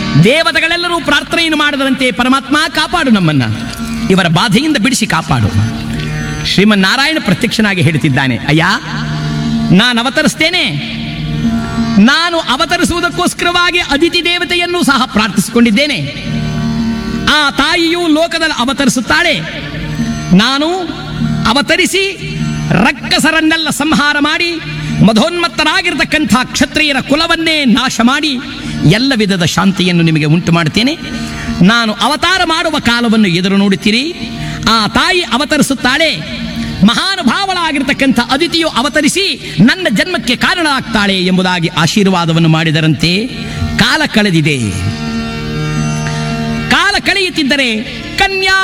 ದೇವತೆಗಳೆಲ್ಲರೂ ಪ್ರಾರ್ಥನೆಯನ್ನು ಮಾಡಿದರಂತೆ, ಪರಮಾತ್ಮ ಕಾಪಾಡು ನಮ್ಮನ್ನ, ಇವರ ಬಾಧೆಯಿಂದ ಬಿಡಿಸಿ ಕಾಪಾಡು. ಶ್ರೀಮನ್ನಾರಾಯಣ ಪ್ರತ್ಯಕ್ಷನಾಗಿ ಹೇಳುತ್ತಿದ್ದಾನೆ, ಅಯ್ಯ ನಾನು ಅವತರಿಸ್ತೇನೆ. ನಾನು ಅವತರಿಸುವುದಕ್ಕೋಸ್ಕರವಾಗಿ ಅದಿತಿ ದೇವತೆಯನ್ನು ಸಹ ಪ್ರಾರ್ಥಿಸಿಕೊಂಡಿದ್ದೇನೆ. ಆ ತಾಯಿಯು ಲೋಕದಲ್ಲಿ ಅವತರಿಸುತ್ತಾಳೆ. ನಾನು ಅವತರಿಸಿ ರಕ್ಕಸರನ್ನೆಲ್ಲ ಸಂಹಾರ ಮಾಡಿ ಮಧೋನ್ಮತ್ತರಾಗಿರ್ತಕ್ಕಂಥ ಕ್ಷತ್ರಿಯರ ಕುಲವನ್ನೇ ನಾಶ ಮಾಡಿ ಎಲ್ಲ ವಿಧದ ಶಾಂತಿಯನ್ನು ನಿಮಗೆ ಉಂಟು ಮಾಡುತ್ತೇನೆ. ನಾನು ಅವತಾರ ಮಾಡುವ ಕಾಲವನ್ನು ಎದುರು ನೋಡುತ್ತೀರಿ. ಆ ತಾಯಿ ಅವತರಿಸುತ್ತಾಳೆ. ಮಹಾನುಭಾವಳಾಗಿರ್ತಕ್ಕಂಥ ಅದಿತಿಯು ಅವತರಿಸಿ ನನ್ನ ಜನ್ಮಕ್ಕೆ ಕಾರಣ ಆಗ್ತಾಳೆ ಎಂಬುದಾಗಿ ಆಶೀರ್ವಾದವನ್ನು ಮಾಡಿದರಂತೆ. ಕಾಲ ಕಳೆದಿದೆ. ಕಾಲ ಕಳೆಯುತ್ತಿದ್ದರೆ ಕನ್ಯಾ